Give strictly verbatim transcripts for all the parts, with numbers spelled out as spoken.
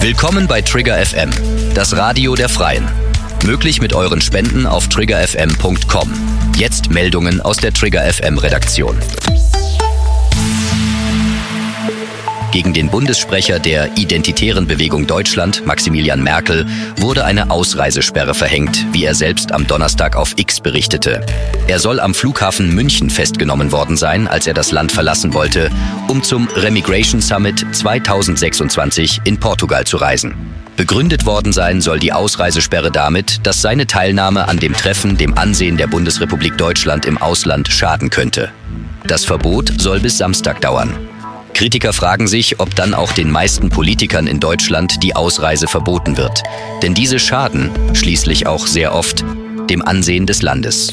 Willkommen bei Trigger F M, das Radio der Freien. Möglich mit euren Spenden auf trigger f m punkt com. Jetzt Meldungen aus der Trigger F M Redaktion. Gegen den Bundessprecher der Identitären Bewegung Deutschland, Maximilian Merkel, wurde eine Ausreisesperre verhängt, wie er selbst am Donnerstag auf X berichtete. Er soll am Flughafen München festgenommen worden sein, als er das Land verlassen wollte, um zum Remigration Summit zweitausendsechsundzwanzig in Portugal zu reisen. Begründet worden sein soll die Ausreisesperre damit, dass seine Teilnahme an dem Treffen dem Ansehen der Bundesrepublik Deutschland im Ausland schaden könnte. Das Verbot soll bis Samstag dauern. Kritiker fragen sich, ob dann auch den meisten Politikern in Deutschland die Ausreise verboten wird. Denn diese schaden schließlich auch sehr oft dem Ansehen des Landes.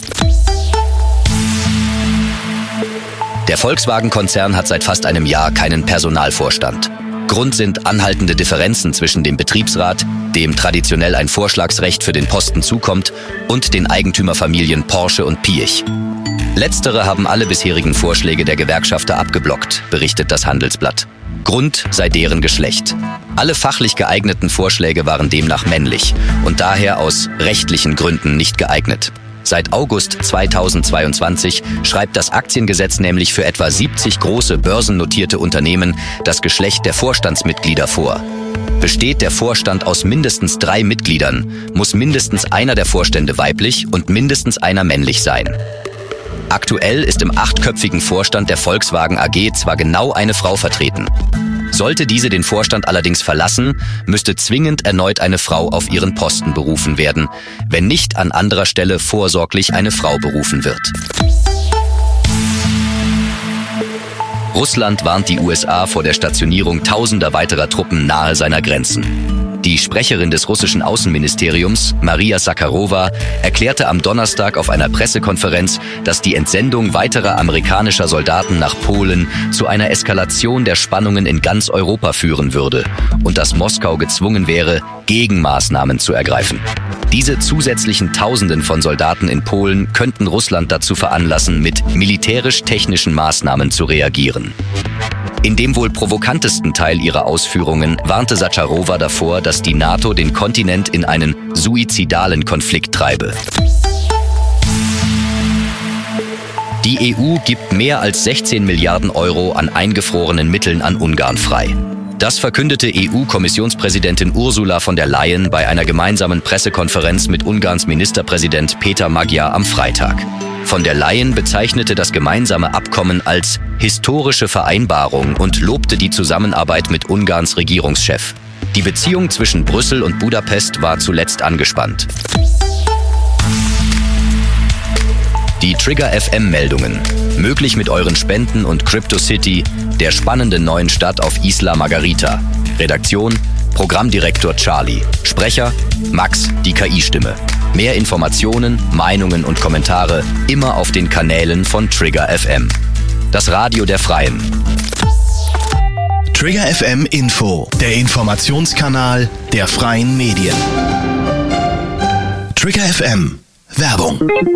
Der Volkswagen-Konzern hat seit fast einem Jahr keinen Personalvorstand. Grund sind anhaltende Differenzen zwischen dem Betriebsrat, dem traditionell ein Vorschlagsrecht für den Posten zukommt, und den Eigentümerfamilien Porsche und Piëch. Letztere haben alle bisherigen Vorschläge der Gewerkschafter abgeblockt, berichtet das Handelsblatt. Grund sei deren Geschlecht. Alle fachlich geeigneten Vorschläge waren demnach männlich und daher aus rechtlichen Gründen nicht geeignet. Seit August zweitausendzweiundzwanzig schreibt das Aktiengesetz nämlich für etwa siebzig große börsennotierte Unternehmen das Geschlecht der Vorstandsmitglieder vor. Besteht der Vorstand aus mindestens drei Mitgliedern, muss mindestens einer der Vorstände weiblich und mindestens einer männlich sein. Aktuell ist im achtköpfigen Vorstand der Volkswagen A G zwar genau eine Frau vertreten. Sollte diese den Vorstand allerdings verlassen, müsste zwingend erneut eine Frau auf ihren Posten berufen werden, wenn nicht an anderer Stelle vorsorglich eine Frau berufen wird. Russland warnt die U S A vor der Stationierung tausender weiterer Truppen nahe seiner Grenzen. Die Sprecherin des russischen Außenministeriums, Maria Zakharova, erklärte am Donnerstag auf einer Pressekonferenz, dass die Entsendung weiterer amerikanischer Soldaten nach Polen zu einer Eskalation der Spannungen in ganz Europa führen würde und dass Moskau gezwungen wäre, Gegenmaßnahmen zu ergreifen. Diese zusätzlichen Tausenden von Soldaten in Polen könnten Russland dazu veranlassen, mit militärisch-technischen Maßnahmen zu reagieren. In dem wohl provokantesten Teil ihrer Ausführungen warnte Zakharova davor, dass die NATO den Kontinent in einen suizidalen Konflikt treibe. Die E U gibt mehr als sechzehn Milliarden Euro an eingefrorenen Mitteln an Ungarn frei. Das verkündete E U-Kommissionspräsidentin Ursula von der Leyen bei einer gemeinsamen Pressekonferenz mit Ungarns Ministerpräsident Peter Magyar am Freitag. Von der Leyen bezeichnete das gemeinsame Abkommen als historische Vereinbarung und lobte die Zusammenarbeit mit Ungarns Regierungschef. Die Beziehung zwischen Brüssel und Budapest war zuletzt angespannt. Die Trigger F M-Meldungen. Möglich mit euren Spenden und CryptoCity, der spannenden neuen Stadt auf Isla Margarita. Redaktion: Programmdirektor Charlie. Sprecher: Max, die K I-Stimme. Mehr Informationen, Meinungen und Kommentare immer auf den Kanälen von Trigger F M. Das Radio der Freien. Trigger F M Info, der Informationskanal der freien Medien. Trigger F M. Werbung.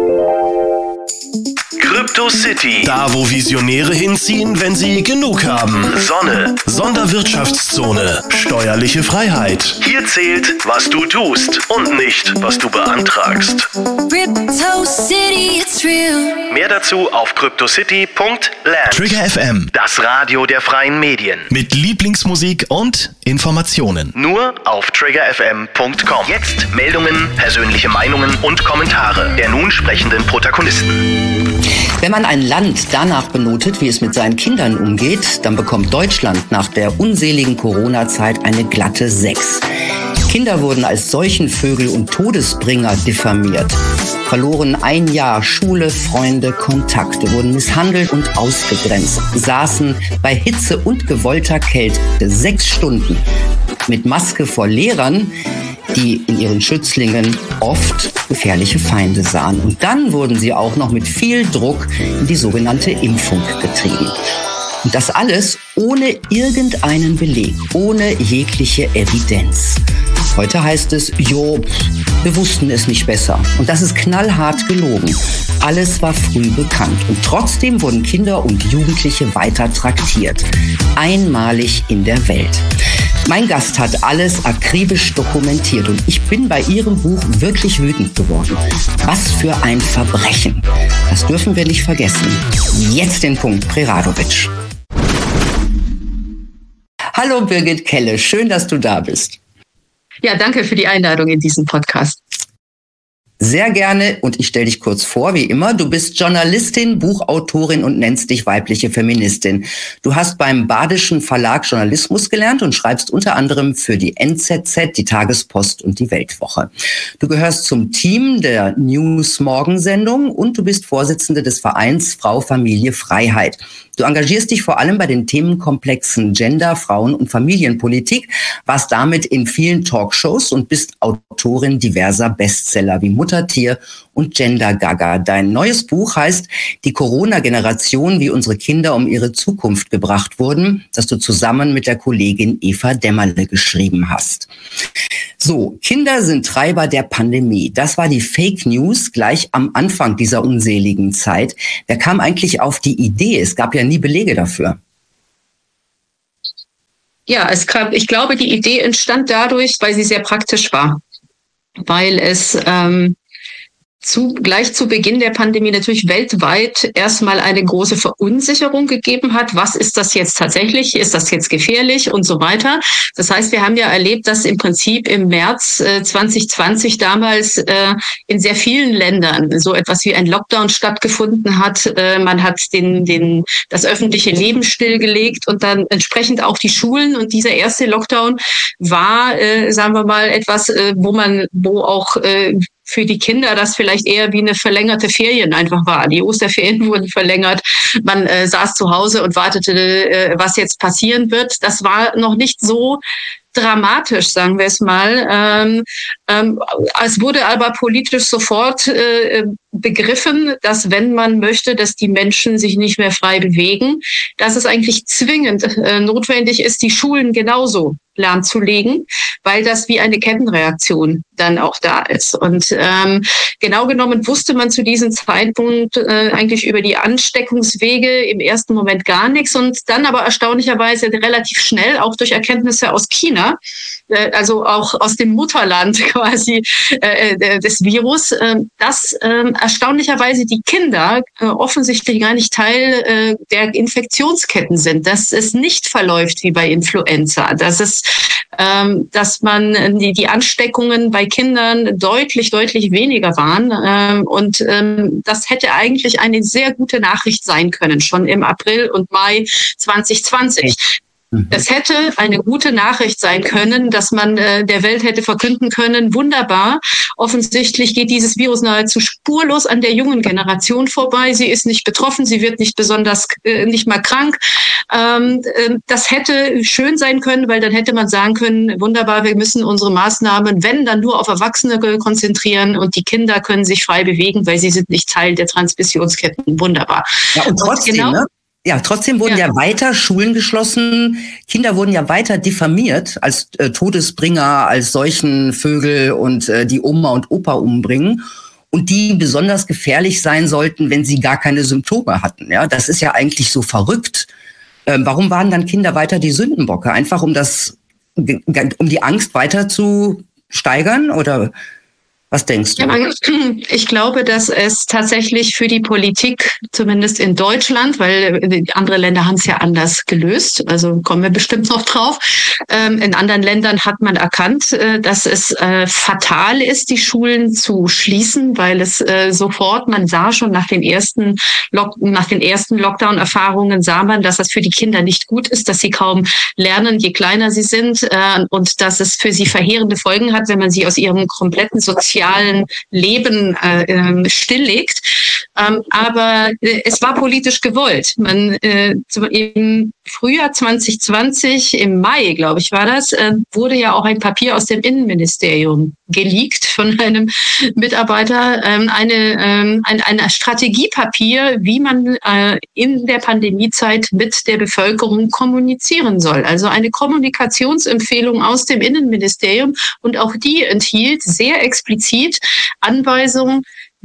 CryptoCity. Da, wo Visionäre hinziehen, wenn sie genug haben. Sonne. Sonderwirtschaftszone. Steuerliche Freiheit. Hier zählt, was du tust und nicht, was du beantragst. CryptoCity, it's real. Mehr dazu auf cryptocity punkt land. Trigger F M. Das Radio der freien Medien. Mit Lieblingsmusik und Informationen. Nur auf trigger f m punkt com. Jetzt Meldungen, persönliche Meinungen und Kommentare der nun sprechenden Protagonisten. Wenn man ein Land danach benotet, wie es mit seinen Kindern umgeht, dann bekommt Deutschland nach der unseligen Corona-Zeit eine glatte sechs. Kinder wurden als Seuchenvögel und Todesbringer diffamiert, verloren ein Jahr Schule, Freunde, Kontakte, wurden misshandelt und ausgegrenzt, saßen bei Hitze und gewollter Kälte sechs Stunden mit Maske vor Lehrern, die in ihren Schützlingen oft gefährliche Feinde sahen. Und dann wurden sie auch noch mit viel Druck in die sogenannte Impfung getrieben. Und das alles ohne irgendeinen Beleg, ohne jegliche Evidenz. Heute heißt es, jo, wir wussten es nicht besser. Und das ist knallhart gelogen. Alles war früh bekannt. Und trotzdem wurden Kinder und Jugendliche weiter traktiert. Einmalig in der Welt. Mein Gast hat alles akribisch dokumentiert und ich bin bei ihrem Buch wirklich wütend geworden. Was für ein Verbrechen. Das dürfen wir nicht vergessen. Jetzt den Punkt, Preradovic. Hallo Birgit Kelle, schön, dass du da bist. Ja, danke für die Einladung in diesen Podcast. Sehr gerne und ich stelle dich kurz vor, wie immer. Du bist Journalistin, Buchautorin und nennst dich weibliche Feministin. Du hast beim Badischen Verlag Journalismus gelernt und schreibst unter anderem für die N Z Z, die Tagespost und die Weltwoche. Du gehörst zum Team der News-Morgensendung und du bist Vorsitzende des Vereins Frau, Familie, Freiheit. Du engagierst dich vor allem bei den Themenkomplexen Gender, Frauen- und Familienpolitik, warst damit in vielen Talkshows und bist Autorin diverser Bestseller wie Muttertier und Gender Gaga. Dein neues Buch heißt Die Corona-Generation, wie unsere Kinder um ihre Zukunft gebracht wurden, das du zusammen mit der Kollegin Eva Dämmerle geschrieben hast. So, Kinder sind Treiber der Pandemie. Das war die Fake News gleich am Anfang dieser unseligen Zeit. Wer kam eigentlich auf die Idee? Es gab ja nie Belege dafür. Ja, es gab, ich glaube, die Idee entstand dadurch, weil sie sehr praktisch war. Weil es ähm, zu, gleich zu Beginn der Pandemie natürlich weltweit erstmal eine große Verunsicherung gegeben hat. Was ist das jetzt tatsächlich? Ist das jetzt gefährlich und so weiter? Das heißt, wir haben ja erlebt, dass im Prinzip im März äh, zwanzig zwanzig damals äh, in sehr vielen Ländern so etwas wie ein Lockdown stattgefunden hat. Äh, man hat den, den, das öffentliche Leben stillgelegt und dann entsprechend auch die Schulen. Und dieser erste Lockdown war, äh, sagen wir mal, etwas, äh, wo man, wo auch äh, für die Kinder das vielleicht eher wie eine verlängerte Ferien einfach war. Die Osterferien wurden verlängert. Man äh, saß zu Hause und wartete, äh, was jetzt passieren wird. Das war noch nicht so dramatisch, sagen wir es mal. Ähm, ähm, es wurde aber politisch sofort äh, begriffen, dass wenn man möchte, dass die Menschen sich nicht mehr frei bewegen, dass es eigentlich zwingend äh, notwendig ist, die Schulen genauso lahmzulegen, weil das wie eine Kettenreaktion dann auch da ist. Und ähm, genau genommen wusste man zu diesem Zeitpunkt äh, eigentlich über die Ansteckungswege im ersten Moment gar nichts und dann aber erstaunlicherweise relativ schnell, auch durch Erkenntnisse aus China, äh, also auch aus dem Mutterland quasi äh, des Virus, äh, dass äh, erstaunlicherweise die Kinder äh, offensichtlich gar nicht Teil äh, der Infektionsketten sind, dass es nicht verläuft wie bei Influenza, dass es ähm, dass man die, die Ansteckungen bei Kindern deutlich, deutlich weniger waren. Ähm, und ähm, das hätte eigentlich eine sehr gute Nachricht sein können, schon im April und Mai zwanzig zwanzig. Es hätte eine gute Nachricht sein können, dass man äh, der Welt hätte verkünden können, wunderbar, offensichtlich geht dieses Virus nahezu spurlos an der jungen Generation vorbei. Sie ist nicht betroffen, sie wird nicht besonders, äh, nicht mal krank. Ähm, äh, das hätte schön sein können, weil dann hätte man sagen können, wunderbar, wir müssen unsere Maßnahmen, wenn, dann nur auf Erwachsene konzentrieren und die Kinder können sich frei bewegen, weil sie sind nicht Teil der Transmissionsketten. Wunderbar. Ja, und trotzdem, und genau, ne? Ja, trotzdem wurden ja. ja weiter Schulen geschlossen, Kinder wurden ja weiter diffamiert als äh, Todesbringer, als Seuchenvögel und äh, die Oma und Opa umbringen und die besonders gefährlich sein sollten, wenn sie gar keine Symptome hatten. Ja, das ist ja eigentlich so verrückt. Ähm, warum waren dann Kinder weiter die Sündenbocke? Einfach um das, um die Angst weiter zu steigern oder? Was denkst du? Ja, ich glaube, dass es tatsächlich für die Politik, zumindest in Deutschland, weil andere Länder haben es ja anders gelöst, also kommen wir bestimmt noch drauf. In anderen Ländern hat man erkannt, dass es fatal ist, die Schulen zu schließen, weil es sofort, man sah schon nach den ersten Lock- nach den ersten Lockdown-Erfahrungen, sah man, dass das für die Kinder nicht gut ist, dass sie kaum lernen, je kleiner sie sind und dass es für sie verheerende Folgen hat, wenn man sie aus ihrem kompletten sozialen Leben äh, stilllegt. Ähm, aber äh, es war politisch gewollt. Man äh, im Frühjahr zwanzig zwanzig, im Mai, glaube ich, war das, äh, wurde ja auch ein Papier aus dem Innenministerium geleakt von einem Mitarbeiter, ähm, eine, ähm, ein, ein Strategiepapier, wie man äh, in der Pandemiezeit mit der Bevölkerung kommunizieren soll. Also eine Kommunikationsempfehlung aus dem Innenministerium und auch die enthielt sehr explizit Anweisungen,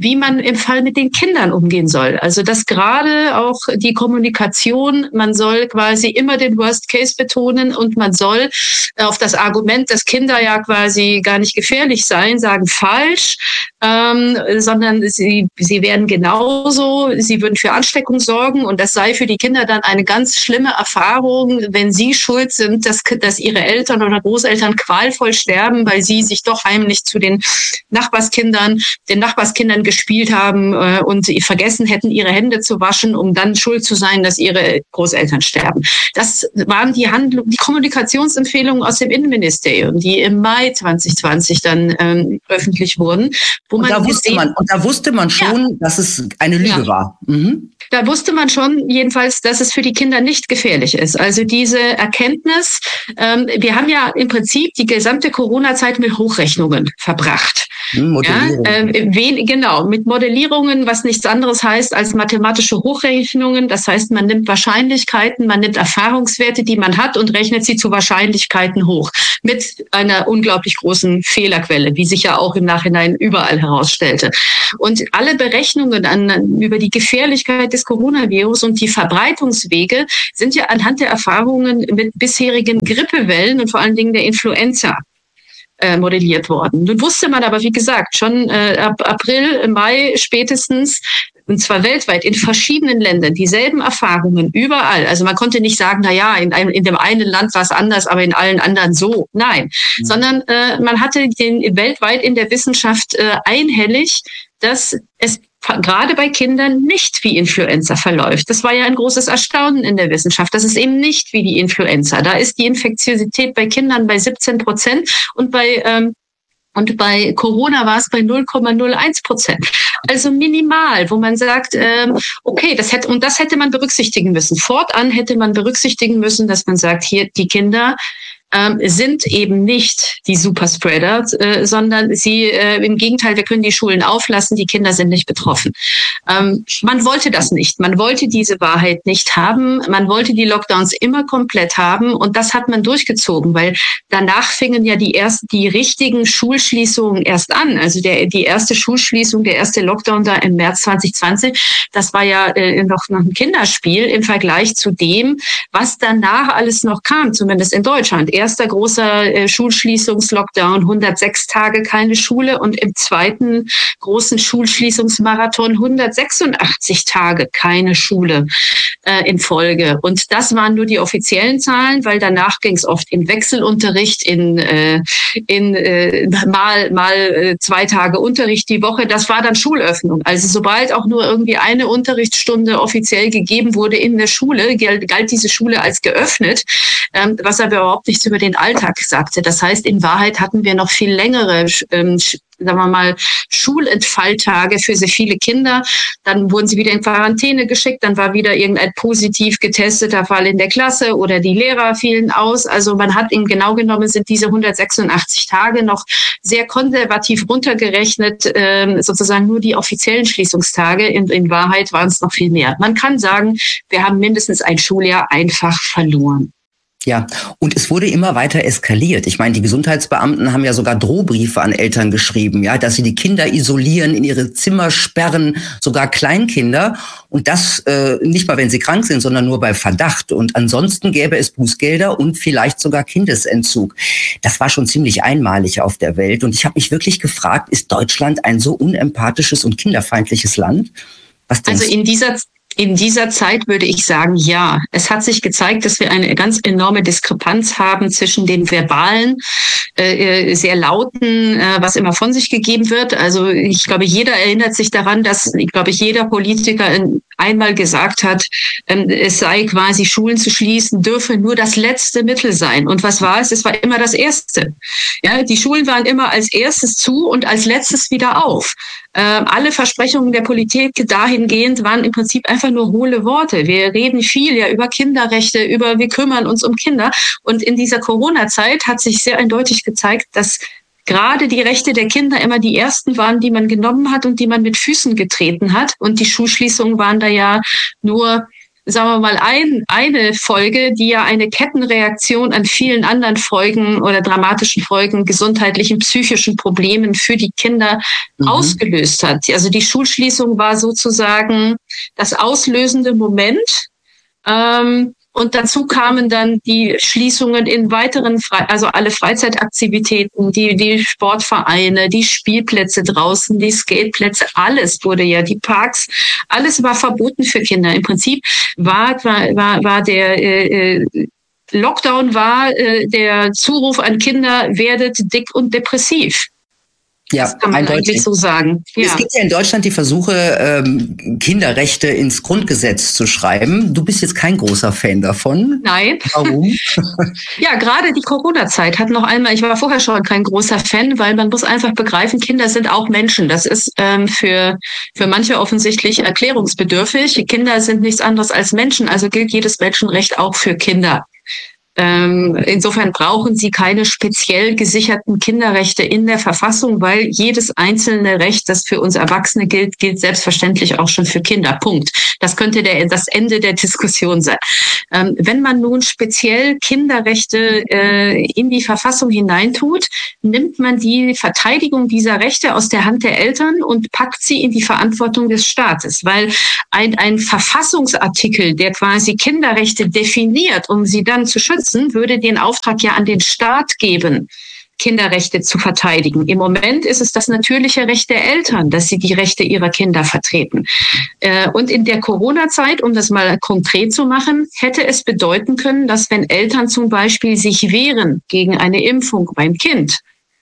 wie man im Fall mit den Kindern umgehen soll. Also dass gerade auch die Kommunikation, man soll quasi immer den Worst Case betonen und man soll auf das Argument, dass Kinder ja quasi gar nicht gefährlich seien, sagen falsch, ähm, sondern sie, sie werden genauso, sie würden für Ansteckung sorgen und das sei für die Kinder dann eine ganz schlimme Erfahrung, wenn sie schuld sind, dass, dass ihre Eltern oder Großeltern qualvoll sterben, weil sie sich doch heimlich zu den Nachbarskindern, den Nachbarskindern gespielt haben äh, und vergessen hätten, ihre Hände zu waschen, um dann schuld zu sein, dass ihre Großeltern sterben. Das waren die Handlung, die Kommunikationsempfehlungen aus dem Innenministerium, die im Mai zwanzig zwanzig dann ähm, öffentlich wurden. Wo und, man da wusste man, und da wusste man schon, ja, dass es eine Lüge ja. war. Mhm. Da wusste man schon jedenfalls, dass es für die Kinder nicht gefährlich ist. Also diese Erkenntnis, ähm, wir haben ja im Prinzip die gesamte Corona-Zeit mit Hochrechnungen verbracht. Ja, äh, wen, genau, mit Modellierungen, was nichts anderes heißt als mathematische Hochrechnungen. Das heißt, man nimmt Wahrscheinlichkeiten, man nimmt Erfahrungswerte, die man hat und rechnet sie zu Wahrscheinlichkeiten hoch. Mit einer unglaublich großen Fehlerquelle, wie sich ja auch im Nachhinein überall herausstellte. Und alle Berechnungen an, über die Gefährlichkeit des Coronavirus und die Verbreitungswege sind ja anhand der Erfahrungen mit bisherigen Grippewellen und vor allen Dingen der Influenza modelliert worden. Nun wusste man aber, wie gesagt, schon äh, ab April, Mai spätestens, und zwar weltweit in verschiedenen Ländern, dieselben Erfahrungen, überall. Also man konnte nicht sagen, na ja, in, einem, in dem einen Land war es anders, aber in allen anderen so. Nein, mhm. sondern äh, man hatte den weltweit in der Wissenschaft äh, einhellig, dass es gerade bei Kindern nicht wie Influenza verläuft. Das war ja ein großes Erstaunen in der Wissenschaft. Das ist eben nicht wie die Influenza. Da ist die Infektiosität bei Kindern bei siebzehn Prozent und bei ähm, und bei Corona war es bei null Komma null eins Prozent. Also minimal, wo man sagt, ähm, okay, das hätte und das hätte man berücksichtigen müssen. Fortan hätte man berücksichtigen müssen, dass man sagt, hier die Kinder Ähm, sind eben nicht die Superspreader, äh, sondern sie, äh, im Gegenteil, wir können die Schulen auflassen, die Kinder sind nicht betroffen. Ähm, man wollte das nicht. Man wollte diese Wahrheit nicht haben. Man wollte die Lockdowns immer komplett haben und das hat man durchgezogen, weil danach fingen ja die ersten, die richtigen Schulschließungen erst an. Also der, die erste Schulschließung, der erste Lockdown da im März zwanzig zwanzig, das war ja äh, noch, noch ein Kinderspiel im Vergleich zu dem, was danach alles noch kam, zumindest in Deutschland. Erster großer äh, Schulschließungslockdown, hundertsechs Tage keine Schule und im zweiten großen Schulschließungsmarathon hundertsechsundachtzig Tage keine Schule äh, in Folge. Und das waren nur die offiziellen Zahlen, weil danach ging es oft in Wechselunterricht, in, äh, in äh, mal, mal äh, zwei Tage Unterricht die Woche. Das war dann Schulöffnung. Also sobald auch nur irgendwie eine Unterrichtsstunde offiziell gegeben wurde in der Schule, galt, galt diese Schule als geöffnet, ähm, was aber überhaupt nichts über den Alltag sagte. Das heißt, in Wahrheit hatten wir noch viel längere, ähm, sagen wir mal, Schulentfalltage für sehr viele Kinder. Dann wurden sie wieder in Quarantäne geschickt, dann war wieder irgendein positiv getesteter Fall in der Klasse oder die Lehrer fielen aus. Also man hat eben genau genommen, sind diese hundertsechsundachtzig Tage noch sehr konservativ runtergerechnet, ähm, sozusagen nur die offiziellen Schließungstage. In, in Wahrheit waren es noch viel mehr. Man kann sagen, wir haben mindestens ein Schuljahr einfach verloren. Ja, und es wurde immer weiter eskaliert. Ich meine, die Gesundheitsbeamten haben ja sogar Drohbriefe an Eltern geschrieben, ja, dass sie die Kinder isolieren, in ihre Zimmer sperren, sogar Kleinkinder. Und das äh, nicht mal, wenn sie krank sind, sondern nur bei Verdacht. Und ansonsten gäbe es Bußgelder und vielleicht sogar Kindesentzug. Das war schon ziemlich einmalig auf der Welt. Und ich habe mich wirklich gefragt, ist Deutschland ein so unempathisches und kinderfeindliches Land? Was denkst du? Also in dieser In dieser Zeit würde ich sagen, ja. Es hat sich gezeigt, dass wir eine ganz enorme Diskrepanz haben zwischen den verbalen, äh, sehr lauten, äh, was immer von sich gegeben wird. Also ich glaube, jeder erinnert sich daran, dass, ich glaube, jeder Politiker einmal gesagt hat, ähm, es sei quasi, Schulen zu schließen, dürfe nur das letzte Mittel sein. Und was war es? Es war immer das Erste. Ja, die Schulen waren immer als erstes zu und als letztes wieder auf. Äh, alle Versprechungen der Politik dahingehend waren im Prinzip einfach nur hohle Worte. Wir reden viel ja über Kinderrechte, über wir kümmern uns um Kinder. Und in dieser Corona-Zeit hat sich sehr eindeutig gezeigt, dass gerade die Rechte der Kinder immer die ersten waren, die man genommen hat und die man mit Füßen getreten hat. Und die Schulschließungen waren da ja nur sagen wir mal, ein, eine Folge, die ja eine Kettenreaktion an vielen anderen Folgen oder dramatischen Folgen, gesundheitlichen, psychischen Problemen für die Kinder mhm. ausgelöst hat. Also die Schulschließung war sozusagen das auslösende Moment. Ähm, Und dazu kamen dann die Schließungen in weiteren, Fre- also alle Freizeitaktivitäten, die, die Sportvereine, die Spielplätze draußen, die Skateplätze, alles wurde ja, die Parks, alles war verboten für Kinder. Im Prinzip war, war, war, war der, äh, Lockdown war äh, der Zuruf an Kinder, werdet dick und depressiv. Ja, das kann man eindeutig. eigentlich so sagen. Ja. Es gibt ja in Deutschland die Versuche, ähm, Kinderrechte ins Grundgesetz zu schreiben. Du bist jetzt kein großer Fan davon. Nein. Warum? Ja, gerade die Corona-Zeit hat noch einmal, ich war vorher schon kein großer Fan, weil man muss einfach begreifen, Kinder sind auch Menschen. Das ist ähm, für, für manche offensichtlich erklärungsbedürftig. Kinder sind nichts anderes als Menschen, also gilt jedes Menschenrecht auch für Kinder. Ähm, insofern brauchen sie keine speziell gesicherten Kinderrechte in der Verfassung, weil jedes einzelne Recht, das für uns Erwachsene gilt, gilt selbstverständlich auch schon für Kinder. Punkt. Das könnte der, das Ende der Diskussion sein. Ähm, wenn man nun speziell Kinderrechte äh, in die Verfassung hineintut, nimmt man die Verteidigung dieser Rechte aus der Hand der Eltern und packt sie in die Verantwortung des Staates, weil ein, ein Verfassungsartikel, der quasi Kinderrechte definiert, um sie dann zu schützen, würde den Auftrag ja an den Staat geben, Kinderrechte zu verteidigen. Im Moment ist es das natürliche Recht der Eltern, dass sie die Rechte ihrer Kinder vertreten. Und in der Corona-Zeit, um das mal konkret zu machen, hätte es bedeuten können, dass wenn Eltern zum Beispiel sich wehren gegen eine Impfung beim Kind,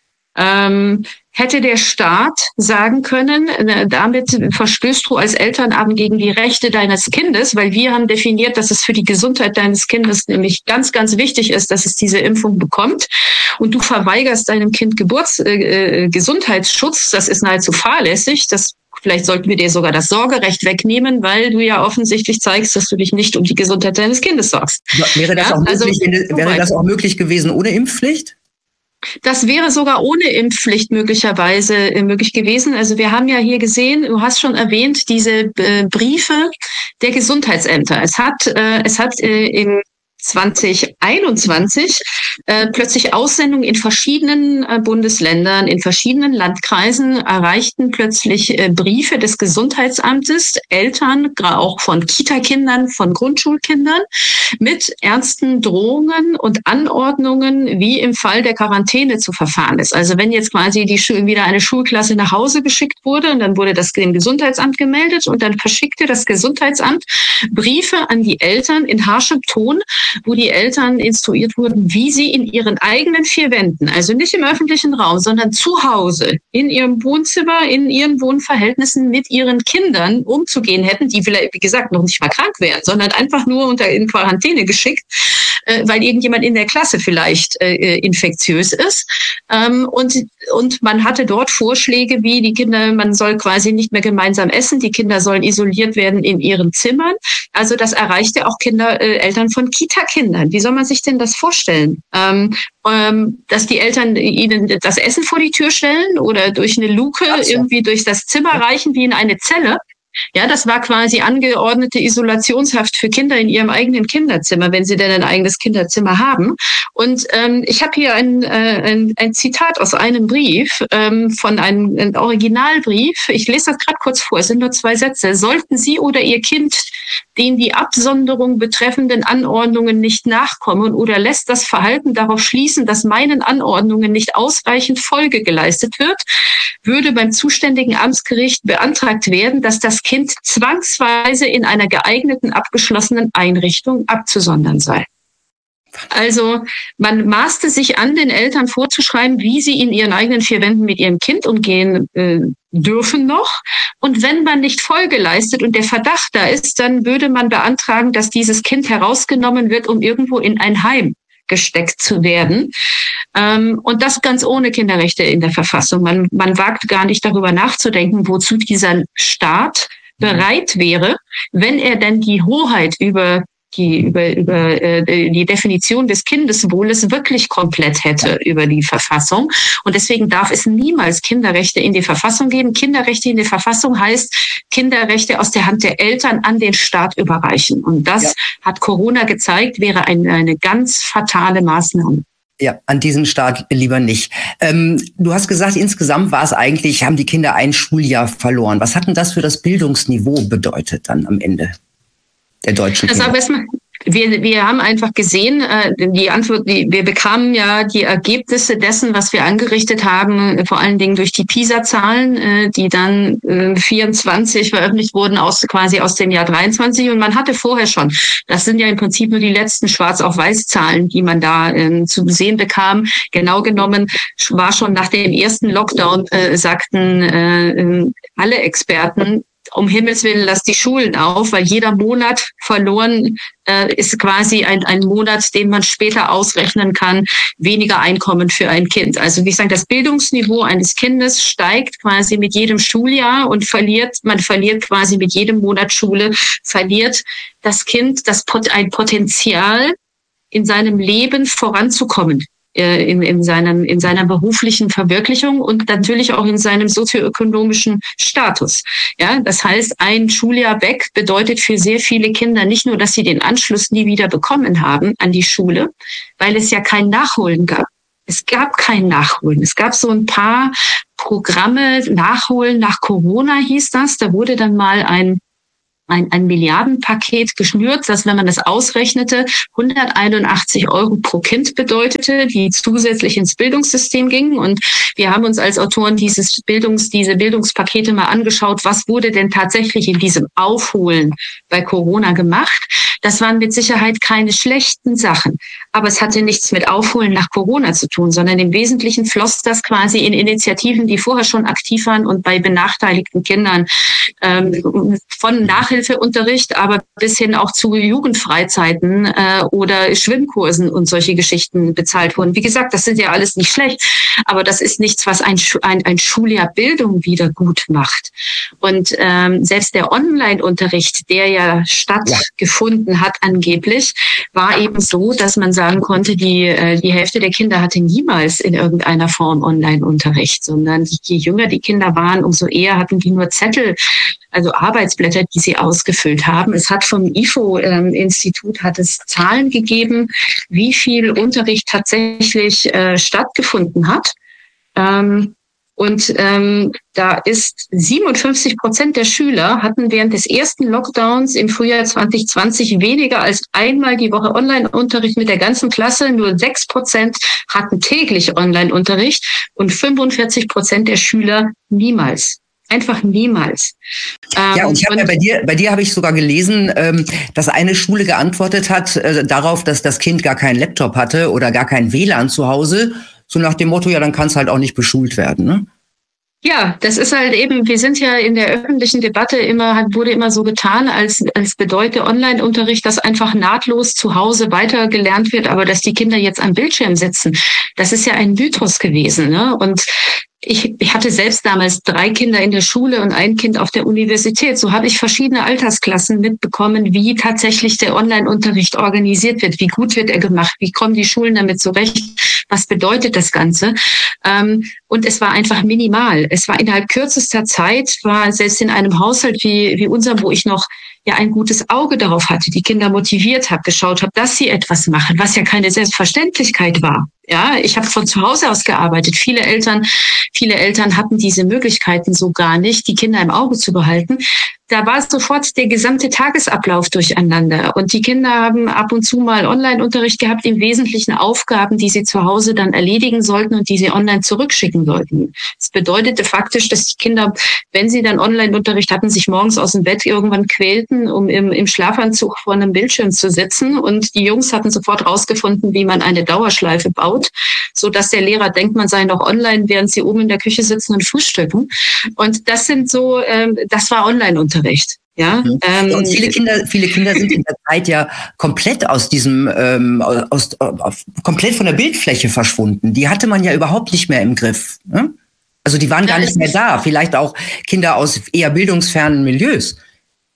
ähm, hätte der Staat sagen können, äh, damit verstößt du als Elternabend gegen die Rechte deines Kindes, weil wir haben definiert, dass es für die Gesundheit deines Kindes nämlich ganz, ganz wichtig ist, dass es diese Impfung bekommt. Und du verweigerst deinem Kind Geburts-, äh, Gesundheitsschutz. Das ist nahezu fahrlässig. Das Vielleicht sollten wir dir sogar das Sorgerecht wegnehmen, weil du ja offensichtlich zeigst, dass du dich nicht um die Gesundheit deines Kindes sorgst. Ja, wäre das, ja, auch, möglich, also, wäre das auch möglich gewesen ohne Impfpflicht? Das wäre sogar ohne Impfpflicht möglicherweise möglich gewesen. Also wir haben ja hier gesehen, du hast schon erwähnt, diese äh, Briefe der Gesundheitsämter. Es hat, äh, es hat äh, im zwanzig einundzwanzig äh, plötzlich Aussendungen in verschiedenen äh, Bundesländern, in verschiedenen Landkreisen erreichten plötzlich äh, Briefe des Gesundheitsamtes, Eltern, auch von Kitakindern, von Grundschulkindern, mit ernsten Drohungen und Anordnungen, wie im Fall der Quarantäne zu verfahren ist. Also wenn jetzt quasi die Schule, wieder eine Schulklasse nach Hause geschickt wurde und dann wurde das dem Gesundheitsamt gemeldet und dann verschickte das Gesundheitsamt Briefe an die Eltern in harschem Ton, wo die Eltern instruiert wurden, wie sie in ihren eigenen vier Wänden, also nicht im öffentlichen Raum, sondern zu Hause, in ihrem Wohnzimmer, in ihren Wohnverhältnissen mit ihren Kindern umzugehen hätten, die vielleicht, wie gesagt, noch nicht mal krank wären, sondern einfach nur unter in Quarantäne geschickt, äh, weil irgendjemand in der Klasse vielleicht äh, infektiös ist. Ähm, und, und man hatte dort Vorschläge, wie die Kinder, man soll quasi nicht mehr gemeinsam essen, die Kinder sollen isoliert werden in ihren Zimmern. Also das erreichte auch Kinder, äh, Eltern von Kita-Kindern. Wie soll man sich denn das vorstellen? Ähm, ähm, dass die Eltern ihnen das Essen vor die Tür stellen oder durch eine Luke so. irgendwie durch das Zimmer reichen wie in eine Zelle? Ja, das war quasi angeordnete Isolationshaft für Kinder in ihrem eigenen Kinderzimmer, wenn sie denn ein eigenes Kinderzimmer haben. Und ähm, ich habe hier ein, äh, ein, ein Zitat aus einem Brief, ähm, von einem, einem Originalbrief. Ich lese das gerade kurz vor, es sind nur zwei Sätze. Sollten Sie oder Ihr Kind den die Absonderung betreffenden Anordnungen nicht nachkommen oder lässt das Verhalten darauf schließen, dass meinen Anordnungen nicht ausreichend Folge geleistet wird, würde beim zuständigen Amtsgericht beantragt werden, dass das Kind zwangsweise in einer geeigneten, abgeschlossenen Einrichtung abzusondern sei. Also man maßte sich an, den Eltern vorzuschreiben, wie sie in ihren eigenen vier Wänden mit ihrem Kind umgehen äh, dürfen noch. Und wenn man nicht Folge leistet und der Verdacht da ist, dann würde man beantragen, dass dieses Kind herausgenommen wird, um irgendwo in ein Heim gesteckt zu werden. Ähm, und das ganz ohne Kinderrechte in der Verfassung. Man, man wagt gar nicht darüber nachzudenken, wozu dieser Staat bereit wäre, wenn er denn die Hoheit über die über über äh, die Definition des Kindeswohles wirklich komplett hätte über die Verfassung. Und deswegen darf es niemals Kinderrechte in die Verfassung geben. Kinderrechte in die Verfassung heißt Kinderrechte aus der Hand der Eltern an den Staat überreichen. Und das ja. hat Corona gezeigt, wäre eine, eine ganz fatale Maßnahme. Ja, an diesen Staat lieber nicht. Ähm, du hast gesagt, insgesamt war es eigentlich, haben die Kinder ein Schuljahr verloren. Was hat denn das für das Bildungsniveau bedeutet dann am Ende der deutschen Kinder? Also erstmal, wir, wir haben einfach gesehen, äh, die Antwort, die, wir bekamen ja die Ergebnisse dessen, was wir angerichtet haben, vor allen Dingen durch die PISA-Zahlen, äh, die dann äh, vierundzwanzig veröffentlicht wurden, aus quasi aus dem Jahr dreiundzwanzig. Und man hatte vorher schon, das sind ja im Prinzip nur die letzten Schwarz-auf-Weiß-Zahlen, die man da äh, zu sehen bekam. Genau genommen war schon nach dem ersten Lockdown, äh, sagten äh, alle Experten, um Himmels Willen, lass die Schulen auf, weil jeder Monat verloren äh, ist quasi ein, ein Monat, den man später ausrechnen kann, weniger Einkommen für ein Kind. Also wie ich sage, das Bildungsniveau eines Kindes steigt quasi mit jedem Schuljahr und verliert, man verliert quasi mit jedem Monat Schule, verliert das Kind das ein Potenzial, in seinem Leben voranzukommen. In, in, seinem, in seiner beruflichen Verwirklichung und natürlich auch in seinem sozioökonomischen Status. Ja, das heißt, ein Schuljahr weg bedeutet für sehr viele Kinder nicht nur, dass sie den Anschluss nie wieder bekommen haben an die Schule, weil es ja kein Nachholen gab. Es gab kein Nachholen. Es gab so ein paar Programme, Nachholen nach Corona hieß das. Da wurde dann mal ein Ein, ein Milliardenpaket geschnürt, das, wenn man das ausrechnete, hunderteinundachtzig Euro pro Kind bedeutete, die zusätzlich ins Bildungssystem gingen. Und wir haben uns als Autoren dieses Bildungs, diese Bildungspakete mal angeschaut, was wurde denn tatsächlich in diesem Aufholen bei Corona gemacht. Das waren mit Sicherheit keine schlechten Sachen, aber es hatte nichts mit Aufholen nach Corona zu tun, sondern im Wesentlichen floss das quasi in Initiativen, die vorher schon aktiv waren und bei benachteiligten Kindern ähm, von Nachhilfeunterricht, aber bis hin auch zu Jugendfreizeiten äh, oder Schwimmkursen und solche Geschichten bezahlt wurden. Wie gesagt, das sind ja alles nicht schlecht, aber das ist nichts, was ein, ein, ein Schuljahr Bildung wieder gut macht. Und ähm, selbst der Online-Unterricht, der ja stattgefunden ja. hat angeblich, war eben so, dass man sagen konnte, die, äh, die Hälfte der Kinder hatte niemals in irgendeiner Form Online-Unterricht, sondern je jünger die Kinder waren, umso eher hatten die nur Zettel, also Arbeitsblätter, die sie ausgefüllt haben. Es hat vom I F O-Institut ähm, hat es Zahlen gegeben, wie viel Unterricht tatsächlich äh, stattgefunden hat. Ähm, und ähm, da ist siebenundfünfzig Prozent der Schüler hatten während des ersten Lockdowns im Frühjahr zwanzig zwanzig weniger als einmal die Woche Online-Unterricht mit der ganzen Klasse. Nur sechs Prozent hatten täglich Online-Unterricht und fünfundvierzig Prozent der Schüler niemals. Einfach niemals. Ja, und ich habe ja bei dir, bei dir habe ich sogar gelesen, ähm, dass eine Schule geantwortet hat äh, darauf, dass das Kind gar keinen Laptop hatte oder gar kein W L A N zu Hause. So nach dem Motto, ja, dann kann es halt auch nicht beschult werden, ne? Ja, das ist halt eben, wir sind ja in der öffentlichen Debatte immer, wurde immer so getan, als, als bedeute Online-Unterricht, dass einfach nahtlos zu Hause weitergelernt wird, aber dass die Kinder jetzt am Bildschirm sitzen. Das ist ja ein Mythos gewesen, ne? Und Ich, ich hatte selbst damals drei Kinder in der Schule und ein Kind auf der Universität. So habe ich verschiedene Altersklassen mitbekommen, wie tatsächlich der Online-Unterricht organisiert wird. Wie gut wird er gemacht? Wie kommen die Schulen damit zurecht? Was bedeutet das Ganze? Ähm, und es war einfach minimal. Es war innerhalb kürzester Zeit, war selbst in einem Haushalt wie, wie unserem, wo ich noch ja ein gutes Auge darauf hatte, die Kinder motiviert habe, geschaut habe, dass sie etwas machen, was ja keine Selbstverständlichkeit war. Ja, ich habe von zu Hause aus gearbeitet. Viele Eltern, viele Eltern hatten diese Möglichkeiten so gar nicht, die Kinder im Auge zu behalten. Da war sofort der gesamte Tagesablauf durcheinander. Und die Kinder haben ab und zu mal Online-Unterricht gehabt, im Wesentlichen Aufgaben, die sie zu Hause dann erledigen sollten und die sie online zurückschicken sollten. Das bedeutete faktisch, dass die Kinder, wenn sie dann Online-Unterricht hatten, sich morgens aus dem Bett irgendwann quälten, um im, im Schlafanzug vor einem Bildschirm zu sitzen. Und die Jungs hatten sofort rausgefunden, wie man eine Dauerschleife baut, so dass der Lehrer denkt, man sei noch online, während sie oben in der Küche sitzen und frühstücken. Und das sind so, ähm, das war Online-Unterricht. Ja, mhm. ähm, und viele Kinder, viele Kinder sind in der Zeit ja komplett aus diesem, ähm, aus, aus, komplett von der Bildfläche verschwunden. Die hatte man ja überhaupt nicht mehr im Griff. Ne? Also die waren gar nicht mehr da. Vielleicht auch Kinder aus eher bildungsfernen Milieus.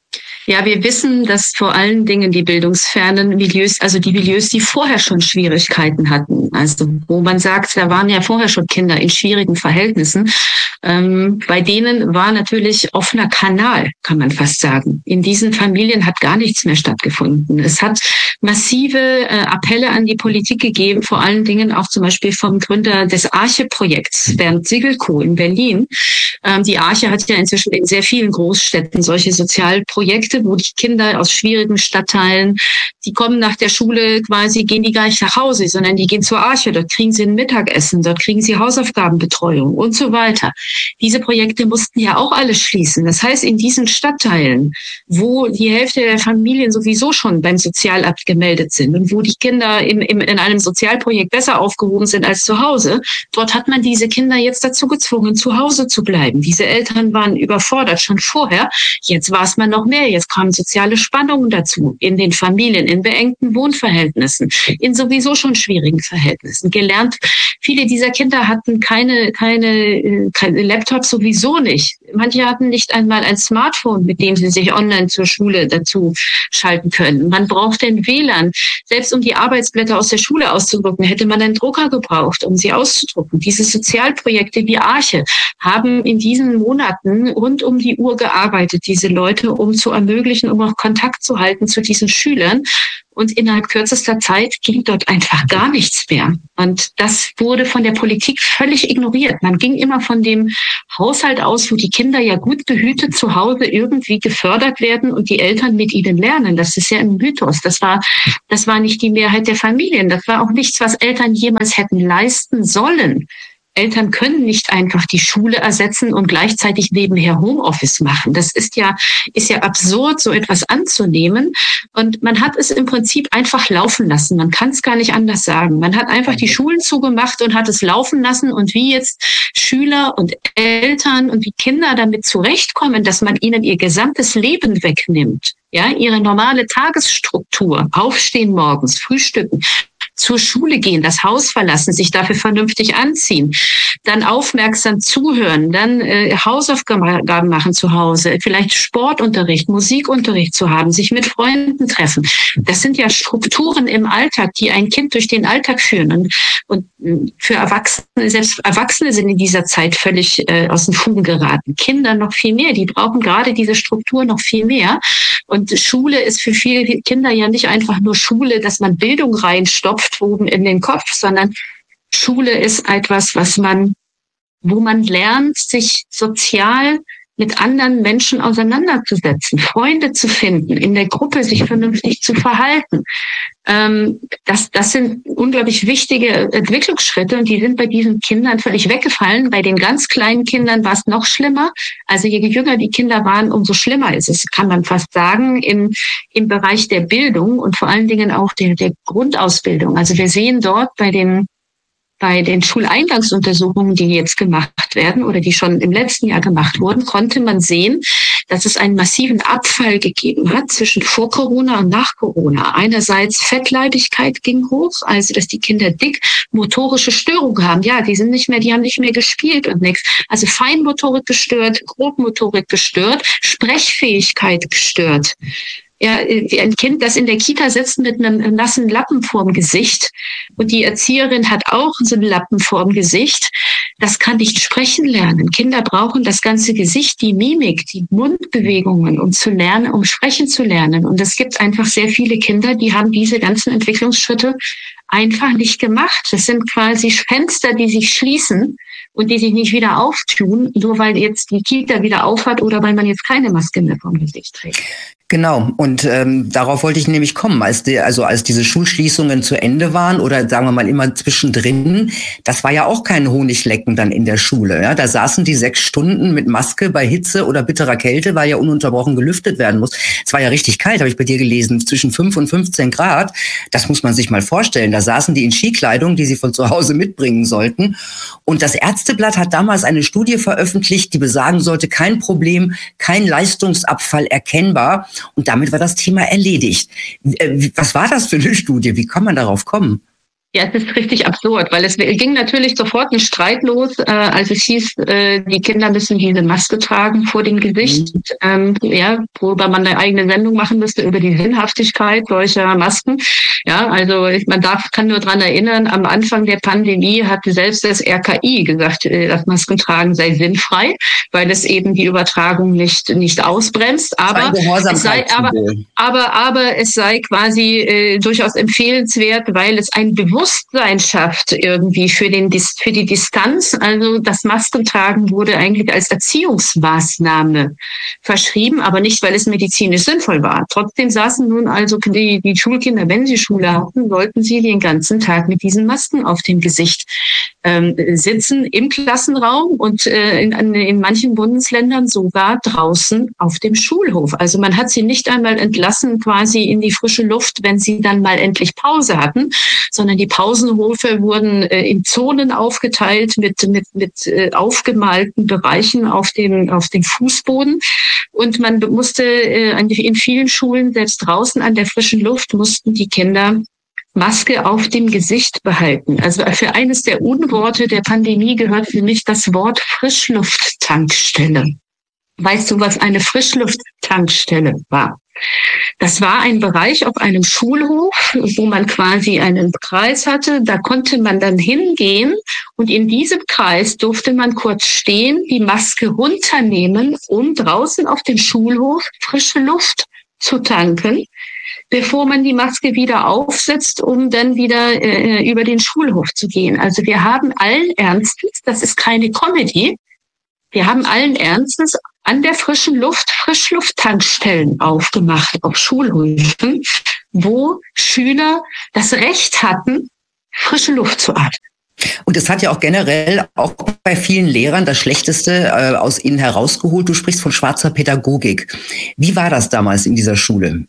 Ja, wir wissen, dass vor allen Dingen die bildungsfernen Milieus, also die Milieus, die vorher schon Schwierigkeiten hatten, also wo man sagt, da waren ja vorher schon Kinder in schwierigen Verhältnissen, ähm, bei denen war natürlich offener Kanal, kann man fast sagen. In diesen Familien hat gar nichts mehr stattgefunden. Es hat massive äh, Appelle an die Politik gegeben, vor allen Dingen auch zum Beispiel vom Gründer des Arche-Projekts, Bernd Sigelko in Berlin. Ähm, die Arche hat ja inzwischen in sehr vielen Großstädten solche Sozialprojekte, wo die Kinder aus schwierigen Stadtteilen, die kommen nach der Schule quasi, gehen die gar nicht nach Hause, sondern die gehen zur Arche. Dort kriegen sie ein Mittagessen, dort kriegen sie Hausaufgabenbetreuung und so weiter. Diese Projekte mussten ja auch alle schließen. Das heißt, in diesen Stadtteilen, wo die Hälfte der Familien sowieso schon beim Sozialamt gemeldet sind und wo die Kinder im, im, in einem Sozialprojekt besser aufgehoben sind als zu Hause, dort hat man diese Kinder jetzt dazu gezwungen, zu Hause zu bleiben. Diese Eltern waren überfordert schon vorher. Jetzt war es mal noch mehr. Jetzt kamen soziale Spannungen dazu in den Familien, in beengten Wohnverhältnissen, in sowieso schon schwierigen Verhältnissen. Gelernt, viele dieser Kinder hatten keine, keine, keine Laptops sowieso nicht. Manche hatten nicht einmal ein Smartphone, mit dem sie sich online zur Schule dazu schalten können. Man braucht den W L A N. Selbst um die Arbeitsblätter aus der Schule auszudrucken, hätte man einen Drucker gebraucht, um sie auszudrucken. Diese Sozialprojekte wie Arche haben in diesen Monaten rund um die Uhr gearbeitet, diese Leute, um zu ermöglichen, um auch Kontakt zu halten zu diesen Schülern. Und innerhalb kürzester Zeit ging dort einfach gar nichts mehr. Und das wurde von der Politik völlig ignoriert. Man ging immer von dem Haushalt aus, wo die Kinder ja gut behütet zu Hause irgendwie gefördert werden und die Eltern mit ihnen lernen. Das ist ja ein Mythos. Das war, das war nicht die Mehrheit der Familien. Das war auch nichts, was Eltern jemals hätten leisten sollen. Eltern können nicht einfach die Schule ersetzen und gleichzeitig nebenher Homeoffice machen. Das ist ja, ist ja absurd, so etwas anzunehmen. Und man hat es im Prinzip einfach laufen lassen. Man kann es gar nicht anders sagen. Man hat einfach die Schulen zugemacht und hat es laufen lassen. Und wie jetzt Schüler und Eltern und wie Kinder damit zurechtkommen, dass man ihnen ihr gesamtes Leben wegnimmt, ja, ihre normale Tagesstruktur, aufstehen morgens, frühstücken, zur Schule gehen, das Haus verlassen, sich dafür vernünftig anziehen, dann aufmerksam zuhören, dann äh, Hausaufgaben machen zu Hause, vielleicht Sportunterricht, Musikunterricht zu haben, sich mit Freunden treffen. Das sind ja Strukturen im Alltag, die ein Kind durch den Alltag führen. Und, und für Erwachsene, selbst Erwachsene sind in dieser Zeit völlig äh, aus den Fugen geraten. Kinder noch viel mehr, die brauchen gerade diese Struktur noch viel mehr. Und Schule ist für viele Kinder ja nicht einfach nur Schule, dass man Bildung reinstopft oben in den Kopf, sondern Schule ist etwas, was man, wo man lernt, sich sozial mit anderen Menschen auseinanderzusetzen, Freunde zu finden, in der Gruppe sich vernünftig zu verhalten. Ähm, das, das sind unglaublich wichtige Entwicklungsschritte und die sind bei diesen Kindern völlig weggefallen. Bei den ganz kleinen Kindern war es noch schlimmer. Also je jünger die Kinder waren, umso schlimmer ist es, kann man fast sagen, im, im Bereich der Bildung und vor allen Dingen auch der, der Grundausbildung. Also wir sehen dort bei den Bei den Schuleingangsuntersuchungen, die jetzt gemacht werden oder die schon im letzten Jahr gemacht wurden, konnte man sehen, dass es einen massiven Abfall gegeben hat zwischen vor Corona und nach Corona. Einerseits Fettleibigkeit ging hoch, also dass die Kinder dick motorische Störungen haben. Ja, die sind nicht mehr, die haben nicht mehr gespielt und nichts. Also Feinmotorik gestört, Grobmotorik gestört, Sprechfähigkeit gestört. Ja, ein Kind, das in der Kita sitzt mit einem nassen Lappen vorm Gesicht und die Erzieherin hat auch so einen Lappen vorm Gesicht, das kann nicht sprechen lernen. Kinder brauchen das ganze Gesicht, die Mimik, die Mundbewegungen, um zu lernen, um sprechen zu lernen. Und es gibt einfach sehr viele Kinder, die haben diese ganzen Entwicklungsschritte einfach nicht gemacht. Das sind quasi Fenster, die sich schließen und die sich nicht wieder auftun, nur weil jetzt die Kita wieder aufhat oder weil man jetzt keine Maske mehr vom Gesicht trägt. Genau, und ähm, darauf wollte ich nämlich kommen, als die, also als diese Schulschließungen zu Ende waren oder sagen wir mal immer zwischendrin, das war ja auch kein Honiglecken dann in der Schule. Ja? Da saßen die sechs Stunden mit Maske bei Hitze oder bitterer Kälte, weil ja ununterbrochen gelüftet werden muss. Es war ja richtig kalt, habe ich bei dir gelesen, zwischen fünf und fünfzehn Grad. Das muss man sich mal vorstellen. Da saßen die in Skikleidung, die sie von zu Hause mitbringen sollten. Und das Ärzteblatt hat damals eine Studie veröffentlicht, die besagen sollte, kein Problem, kein Leistungsabfall erkennbar. Und damit war das Thema erledigt. Was war das für eine Studie? Wie kann man darauf kommen? Ja, es ist richtig absurd, weil es ging natürlich sofort ein Streit los, äh, als es hieß, äh, die Kinder müssen diese Maske tragen vor dem Gesicht, ähm, ja, worüber man eine eigene Sendung machen müsste über die Sinnhaftigkeit solcher Masken. Ja, also man darf, kann nur dran erinnern, am Anfang der Pandemie hatte selbst das R K I gesagt, äh, das Maskentragen sei sinnfrei, weil es eben die Übertragung nicht nicht ausbremst. Aber es sei, aber, aber, aber es sei quasi äh, durchaus empfehlenswert, weil es ein Bewusstsein Bewusstsein schafft irgendwie für den für die Distanz. Also das Maskentragen wurde eigentlich als Erziehungsmaßnahme verschrieben, aber nicht, weil es medizinisch sinnvoll war. Trotzdem saßen nun also die, die Schulkinder, wenn sie Schule hatten, sollten sie den ganzen Tag mit diesen Masken auf dem Gesicht ähm, sitzen im Klassenraum und äh, in, in manchen Bundesländern sogar draußen auf dem Schulhof. Also man hat sie nicht einmal entlassen quasi in die frische Luft, wenn sie dann mal endlich Pause hatten, sondern die Pausenhöfe wurden äh, in Zonen aufgeteilt mit mit mit äh, aufgemalten Bereichen auf dem auf dem Fußboden, und man musste äh, in vielen Schulen, selbst draußen an der frischen Luft, mussten die Kinder Maske auf dem Gesicht behalten. Also für eines der Unworte der Pandemie gehört für mich das Wort Frischlufttankstelle. Weißt du, was eine Frischlufttankstelle war? Das war ein Bereich auf einem Schulhof, wo man quasi einen Kreis hatte. Da konnte man dann hingehen und in diesem Kreis durfte man kurz stehen, die Maske runternehmen, um draußen auf dem Schulhof frische Luft zu tanken, bevor man die Maske wieder aufsetzt, um dann wieder äh, über den Schulhof zu gehen. Also wir haben allen Ernstes, das ist keine Comedy, wir haben allen Ernstes an der frischen Luft Frischlufttankstellen aufgemacht auf Schulhöfen, wo Schüler das Recht hatten, frische Luft zu atmen. Und es hat ja auch generell auch bei vielen Lehrern das Schlechteste äh, aus ihnen herausgeholt. Du sprichst von schwarzer Pädagogik. Wie war das damals in dieser Schule?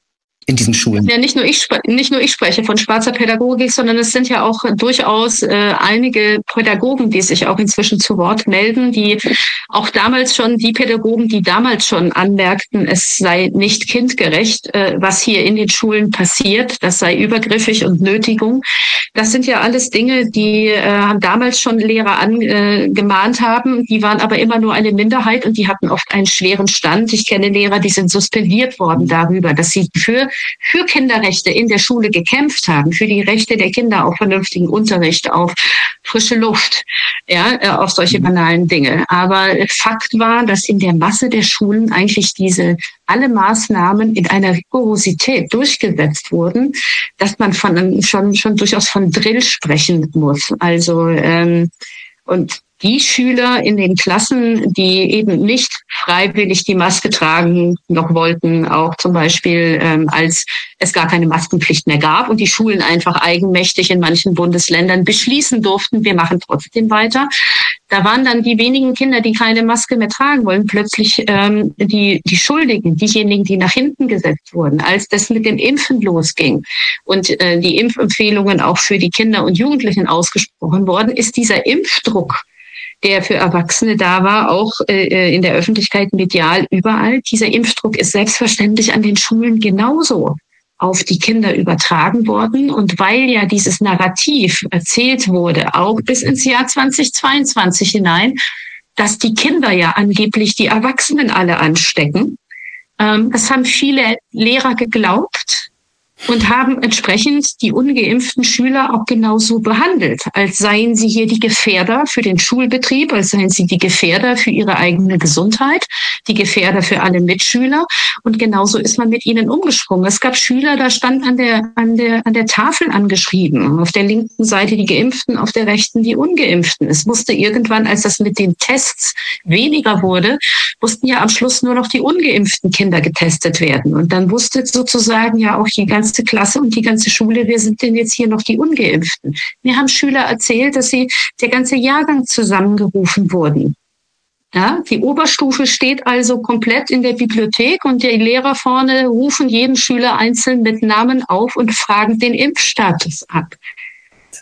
In diesen Schulen. Ja, nicht nur ich nicht nur ich spreche von schwarzer Pädagogik, sondern es sind ja auch durchaus äh, einige Pädagogen, die sich auch inzwischen zu Wort melden, die auch damals schon, die Pädagogen, die damals schon anmerkten, es sei nicht kindgerecht, äh, was hier in den Schulen passiert, das sei übergriffig und Nötigung. Das sind ja alles Dinge, die äh, damals schon Lehrer angemahnt äh, haben, die waren aber immer nur eine Minderheit und die hatten oft einen schweren Stand. Ich kenne Lehrer, die sind suspendiert worden darüber, dass sie für für Kinderrechte in der Schule gekämpft haben, für die Rechte der Kinder auf vernünftigen Unterricht, auf frische Luft, ja, auf solche banalen Dinge. Aber Fakt war, dass in der Masse der Schulen eigentlich diese alle Maßnahmen in einer Rigorosität durchgesetzt wurden, dass man von schon schon durchaus von Drill sprechen muss. Also ähm, und die Schüler in den Klassen, die eben nicht freiwillig die Maske tragen noch wollten, auch zum Beispiel ähm, als es gar keine Maskenpflicht mehr gab und die Schulen einfach eigenmächtig in manchen Bundesländern beschließen durften, wir machen trotzdem weiter. Da waren dann die wenigen Kinder, die keine Maske mehr tragen wollen, plötzlich ähm, die die Schuldigen, diejenigen, die nach hinten gesetzt wurden, als das mit dem Impfen losging und äh, die Impfempfehlungen auch für die Kinder und Jugendlichen ausgesprochen worden, ist dieser Impfdruck, der für Erwachsene da war, auch äh, in der Öffentlichkeit, medial, überall. Dieser Impfdruck ist selbstverständlich an den Schulen genauso auf die Kinder übertragen worden. Und weil ja dieses Narrativ erzählt wurde, auch bis ins Jahr zweitausendzweiundzwanzig hinein, dass die Kinder ja angeblich die Erwachsenen alle anstecken, ähm, das haben viele Lehrer geglaubt und haben entsprechend die ungeimpften Schüler auch genauso behandelt, als seien sie hier die Gefährder für den Schulbetrieb, als seien sie die Gefährder für ihre eigene Gesundheit, die Gefährder für alle Mitschüler. Und genauso ist man mit ihnen umgesprungen. Es gab Schüler, da stand an der, an der, an der Tafel angeschrieben, auf der linken Seite die Geimpften, auf der rechten die Ungeimpften. Es musste irgendwann, als das mit den Tests weniger wurde, mussten ja am Schluss nur noch die ungeimpften Kinder getestet werden. Und dann wusste sozusagen ja auch die ganze Klasse und die ganze Schule, wir sind denn jetzt hier noch die Ungeimpften. Mir haben Schüler erzählt, dass sie der ganze Jahrgang zusammengerufen wurden. Ja, die Oberstufe steht also komplett in der Bibliothek und die Lehrer vorne rufen jeden Schüler einzeln mit Namen auf und fragen den Impfstatus ab.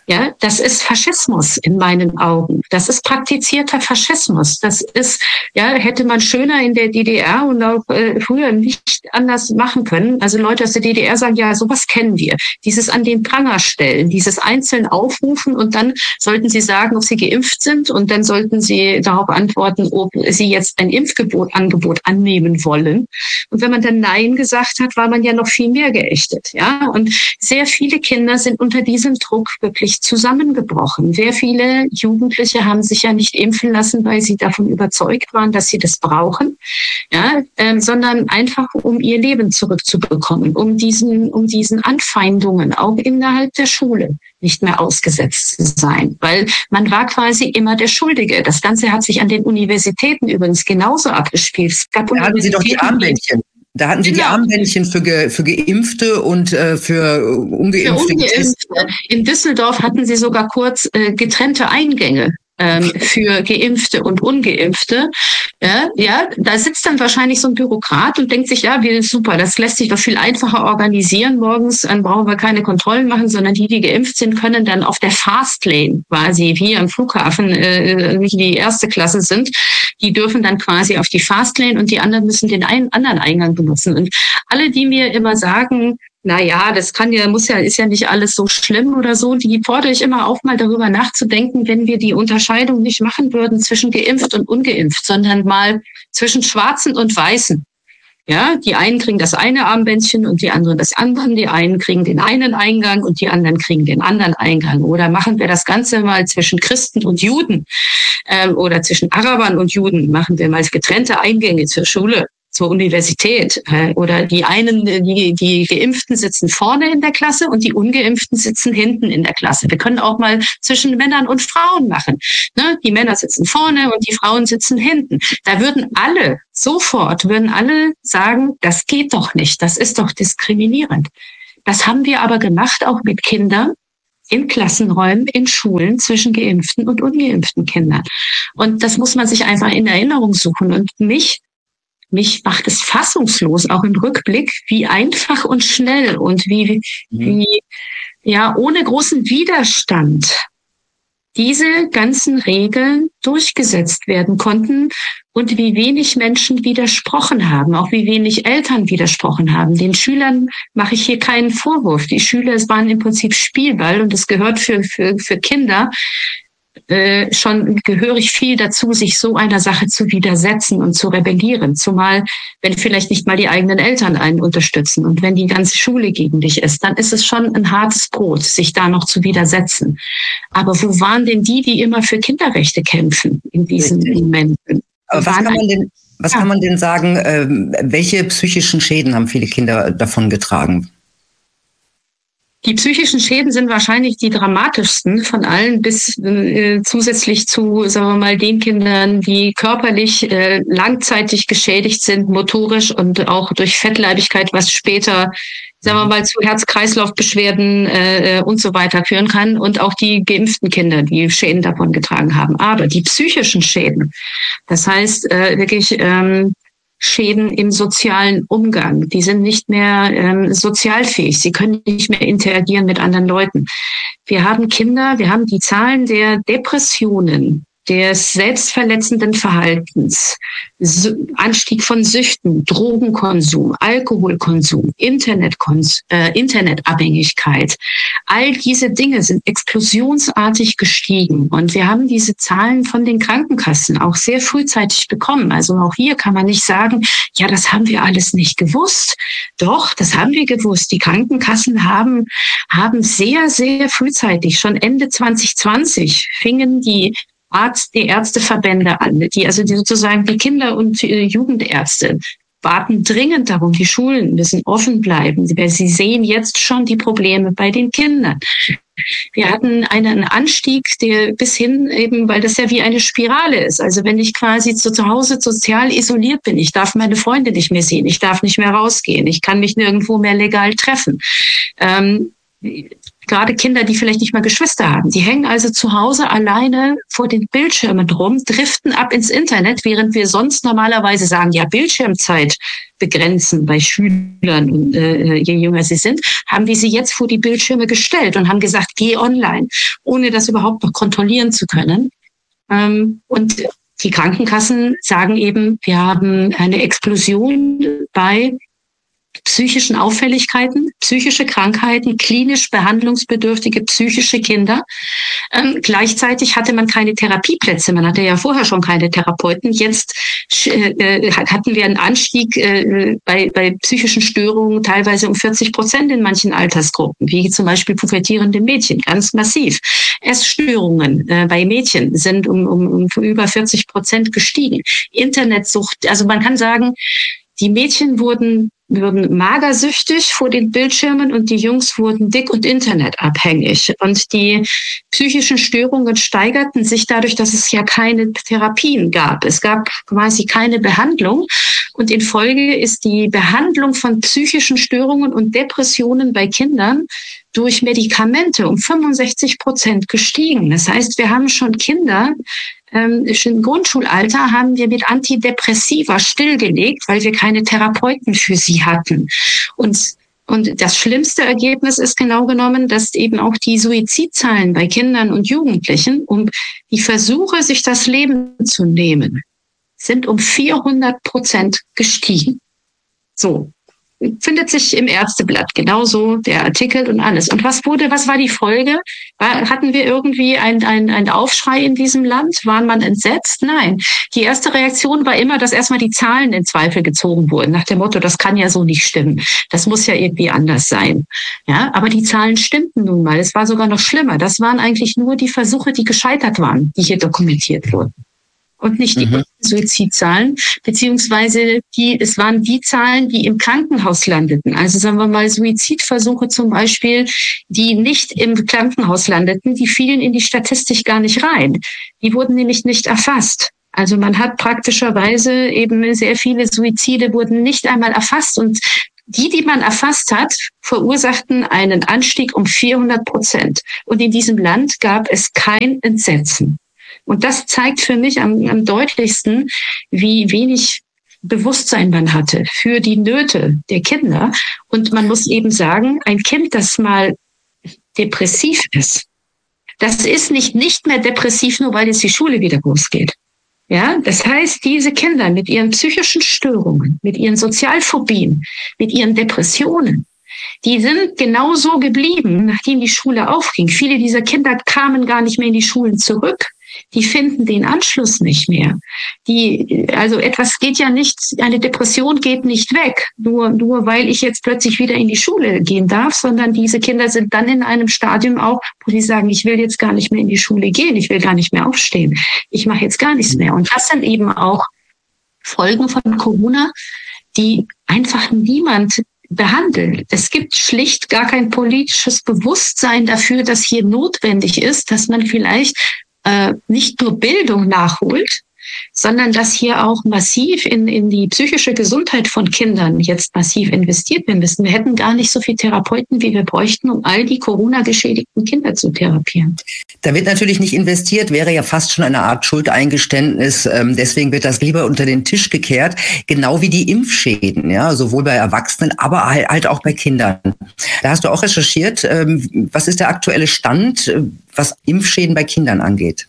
Ja, das ist Faschismus in meinen Augen. Das ist praktizierter Faschismus. Das ist, ja, hätte man schöner in der D D R und auch äh, früher nicht anders machen können. Also Leute aus der D D R sagen, ja, sowas kennen wir. Dieses an den Pranger stellen, dieses einzeln aufrufen und dann sollten sie sagen, ob sie geimpft sind und dann sollten sie darauf antworten, ob sie jetzt ein Impfgebot, Angebot annehmen wollen. Und wenn man dann Nein gesagt hat, war man ja noch viel mehr geächtet. Ja, und sehr viele Kinder sind unter diesem Druck wirklich zusammengebrochen. Sehr viele Jugendliche haben sich ja nicht impfen lassen, weil sie davon überzeugt waren, dass sie das brauchen, ja, ähm, sondern einfach um ihr Leben zurückzubekommen, um diesen, um diesen Anfeindungen auch innerhalb der Schule nicht mehr ausgesetzt zu sein, weil man war quasi immer der Schuldige. Das Ganze hat sich an den Universitäten übrigens genauso abgespielt. Es gab da hatten Sie doch die Armbändchen. Da hatten Sie genau. die Armbändchen für, Ge, für Geimpfte und äh, für Ungeimpfte. Für Ungeimpfte. In Düsseldorf hatten Sie sogar kurz äh, getrennte Eingänge ähm, für Geimpfte und Ungeimpfte. Ja, ja, da sitzt dann wahrscheinlich so ein Bürokrat und denkt sich, ja, wie super, das lässt sich doch viel einfacher organisieren morgens. Dann brauchen wir keine Kontrollen machen, sondern die, die geimpft sind, können dann auf der Fastlane quasi, wie am Flughafen, äh, wie die erste Klasse sind, die dürfen dann quasi auf die Fastlane und die anderen müssen den einen anderen Eingang benutzen. Und alle, die mir immer sagen, na ja, das kann ja, muss ja, ist ja nicht alles so schlimm oder so, die fordere ich immer auf, mal darüber nachzudenken, wenn wir die Unterscheidung nicht machen würden zwischen geimpft und ungeimpft, sondern mal zwischen Schwarzen und Weißen. Ja, die einen kriegen das eine Armbändchen und die anderen das andere. Die einen kriegen den einen Eingang und die anderen kriegen den anderen Eingang. Oder machen wir das Ganze mal zwischen Christen und Juden ähm, oder zwischen Arabern und Juden. Machen wir mal getrennte Eingänge zur Schule, zur Universität. Äh, oder die einen, die, die Geimpften sitzen vorne in der Klasse und die Ungeimpften sitzen hinten in der Klasse. Wir können auch mal zwischen Männern und Frauen machen. Ne? Die Männer sitzen vorne und die Frauen sitzen hinten. Da würden alle Sofort würden alle sagen, das geht doch nicht, das ist doch diskriminierend. Das haben wir aber gemacht, auch mit Kindern in Klassenräumen, in Schulen zwischen geimpften und ungeimpften Kindern. Und das muss man sich einfach in Erinnerung suchen. Und mich, mich macht es fassungslos, auch im Rückblick, wie einfach und schnell und wie, wie ja ohne großen Widerstand diese ganzen Regeln durchgesetzt werden konnten und wie wenig Menschen widersprochen haben, auch wie wenig Eltern widersprochen haben. Den Schülern mache ich hier keinen Vorwurf. Die Schüler, es waren im Prinzip Spielball und es gehört für, für, für Kinder äh, schon gehörig viel dazu, sich so einer Sache zu widersetzen und zu rebellieren. Zumal, wenn vielleicht nicht mal die eigenen Eltern einen unterstützen und wenn die ganze Schule gegen dich ist, dann ist es schon ein hartes Brot, sich da noch zu widersetzen. Aber wo waren denn die, die immer für Kinderrechte kämpfen in diesen Richtig. Momenten? Aber was, kann man, denn, was ja. kann man denn sagen, äh, welche psychischen Schäden haben viele Kinder davon getragen? Die psychischen Schäden sind wahrscheinlich die dramatischsten von allen, bis äh, zusätzlich zu, sagen wir mal, den Kindern, die körperlich äh, langzeitig geschädigt sind, motorisch und auch durch Fettleibigkeit, was später, sagen wir mal, zu Herz-Kreislauf-Beschwerden äh, und so weiter führen kann, und auch die geimpften Kinder, die Schäden davon getragen haben. Aber die psychischen Schäden, das heißt äh, wirklich ähm, Schäden im sozialen Umgang. Die sind nicht mehr ähm, sozialfähig. Sie können nicht mehr interagieren mit anderen Leuten. Wir haben Kinder, wir haben die Zahlen der Depressionen, des selbstverletzenden Verhaltens, Anstieg von Süchten, Drogenkonsum, Alkoholkonsum, Internetkons- äh, Internetabhängigkeit. All diese Dinge sind explosionsartig gestiegen. Und wir haben diese Zahlen von den Krankenkassen auch sehr frühzeitig bekommen. Also auch hier kann man nicht sagen, ja, das haben wir alles nicht gewusst. Doch, das haben wir gewusst. Die Krankenkassen haben, haben sehr, sehr frühzeitig, schon Ende zwanzig zwanzig, fingen die Arzt, die Ärzteverbände an, die also die sozusagen die Kinder- und Jugendärzte baten dringend darum, die Schulen müssen offen bleiben, weil sie sehen jetzt schon die Probleme bei den Kindern. Wir hatten einen Anstieg, der bis hin eben, weil das ja wie eine Spirale ist. Also wenn ich quasi zu, zu Hause sozial isoliert bin, ich darf meine Freunde nicht mehr sehen, ich darf nicht mehr rausgehen, ich kann mich nirgendwo mehr legal treffen. Ähm, gerade Kinder, die vielleicht nicht mal Geschwister haben. Die hängen also zu Hause alleine vor den Bildschirmen rum, driften ab ins Internet, während wir sonst normalerweise sagen, ja, Bildschirmzeit begrenzen bei Schülern, und, äh, je jünger sie sind, haben wir sie jetzt vor die Bildschirme gestellt und haben gesagt, geh online, ohne das überhaupt noch kontrollieren zu können. Ähm, und die Krankenkassen sagen eben, wir haben eine Explosion bei psychischen Auffälligkeiten, psychische Krankheiten, klinisch behandlungsbedürftige psychische Kinder. Ähm, gleichzeitig hatte man keine Therapieplätze. Man hatte ja vorher schon keine Therapeuten. Jetzt äh, hatten wir einen Anstieg äh, bei, bei psychischen Störungen teilweise um vierzig Prozent in manchen Altersgruppen, wie zum Beispiel pubertierende Mädchen, ganz massiv. Essstörungen äh, bei Mädchen sind um, um, um über vierzig Prozent gestiegen. Internetsucht, also man kann sagen, die Mädchen wurden wurden magersüchtig vor den Bildschirmen und die Jungs wurden dick- und internetabhängig. Und die psychischen Störungen steigerten sich dadurch, dass es ja keine Therapien gab. Es gab quasi keine Behandlung. Und in Folge ist die Behandlung von psychischen Störungen und Depressionen bei Kindern durch Medikamente um fünfundsechzig Prozent gestiegen. Das heißt, wir haben schon Kinder, ähm, schon im Grundschulalter haben wir mit Antidepressiva stillgelegt, weil wir keine Therapeuten für sie hatten. Und Und das schlimmste Ergebnis ist genau genommen, dass eben auch die Suizidzahlen bei Kindern und Jugendlichen, um die Versuche, sich das Leben zu nehmen, sind um vierhundert Prozent gestiegen. So. Findet sich im Ärzteblatt genauso der Artikel und alles. Und was wurde, was war die Folge? War, hatten wir irgendwie ein, ein, ein Aufschrei in diesem Land? Waren man entsetzt? Nein. Die erste Reaktion war immer, dass erstmal die Zahlen in Zweifel gezogen wurden, nach dem Motto, das kann ja so nicht stimmen. Das muss ja irgendwie anders sein. Ja, aber die Zahlen stimmten nun mal. Es war sogar noch schlimmer. Das waren eigentlich nur die Versuche, die gescheitert waren, die hier dokumentiert wurden. Und nicht die mhm. Suizidzahlen, beziehungsweise die, es waren die Zahlen, die im Krankenhaus landeten. Also sagen wir mal Suizidversuche zum Beispiel, die nicht im Krankenhaus landeten, die fielen in die Statistik gar nicht rein. Die wurden nämlich nicht erfasst. Also man hat praktischerweise eben sehr viele Suizide wurden nicht einmal erfasst und die, die man erfasst hat, verursachten einen Anstieg um vierhundert Prozent. Und in diesem Land gab es kein Entsetzen. Und das zeigt für mich am, am deutlichsten, wie wenig Bewusstsein man hatte für die Nöte der Kinder. Und man muss eben sagen, ein Kind, das mal depressiv ist, das ist nicht nicht mehr depressiv, nur weil jetzt die Schule wieder losgeht. Ja, das heißt, diese Kinder mit ihren psychischen Störungen, mit ihren Sozialphobien, mit ihren Depressionen, die sind genauso geblieben, nachdem die Schule aufging. Viele dieser Kinder kamen gar nicht mehr in die Schulen zurück. Die finden den Anschluss nicht mehr. Die, also etwas geht ja nicht, eine Depression geht nicht weg, nur, nur weil ich jetzt plötzlich wieder in die Schule gehen darf, sondern diese Kinder sind dann in einem Stadium auch, wo sie sagen, ich will jetzt gar nicht mehr in die Schule gehen, ich will gar nicht mehr aufstehen, ich mache jetzt gar nichts mehr. Und das sind eben auch Folgen von Corona, die einfach niemand behandelt. Es gibt schlicht gar kein politisches Bewusstsein dafür, dass hier notwendig ist, dass man vielleicht nicht nur Bildung nachholt, sondern dass hier auch massiv in, in die psychische Gesundheit von Kindern jetzt massiv investiert werden müssen. Wir hätten gar nicht so viele Therapeuten, wie wir bräuchten, um all die Corona-geschädigten Kinder zu therapieren. Da wird natürlich nicht investiert, wäre ja fast schon eine Art Schuldeingeständnis. Deswegen wird das lieber unter den Tisch gekehrt, genau wie die Impfschäden, ja, sowohl bei Erwachsenen, aber halt auch bei Kindern. Da hast du auch recherchiert. Was ist der aktuelle Stand, was Impfschäden bei Kindern angeht?